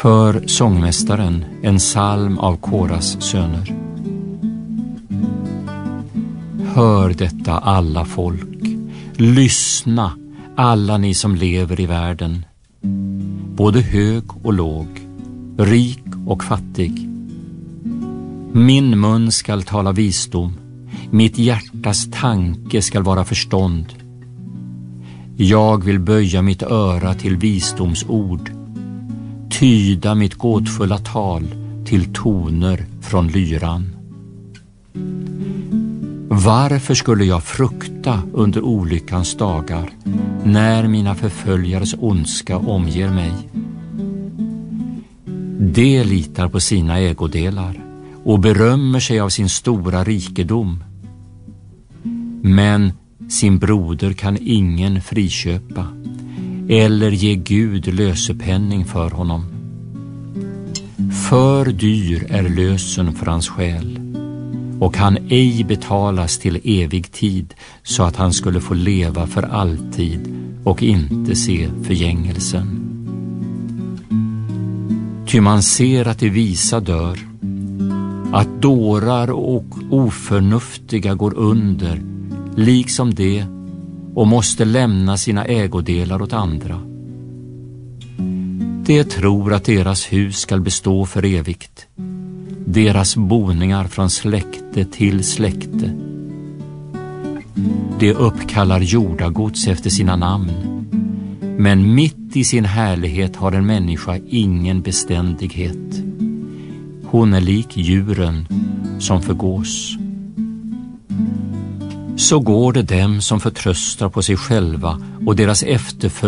För sångmästaren, en psalm av Koras söner. Hör detta alla folk, lyssna alla ni som lever i världen, både hög och låg, rik och fattig. Min mun skall tala visdom, mitt hjärtas tanke skall vara förstånd. Jag vill böja mitt öra till visdomsord, tyda mitt gåtfulla tal till toner från lyran. Varför skulle jag frukta under olyckans dagar, när mina förföljares ondska omger mig? De litar på sina ägodelar och berömmer sig av sin stora rikedom. Men sin broder kan ingen friköpa eller ge Gud lösepenning för honom. För dyr är lösen för hans själ, och kan ej betalas till evig tid, så att han skulle få leva för alltid och inte se förgängelsen. Ty man ser att de visa dör, att dårar och oförnuftiga går under, liksom det, och måste lämna sina ägodelar åt andra. De tror att deras hus skall bestå för evigt, deras boningar från släkte till släkte. De uppkallar jordagods efter sina namn, men mitt i sin härlighet har en människa ingen beständighet. Hon är lik djuren som förgås. Så går det dem som förtröstar på sig själva och deras efterföljare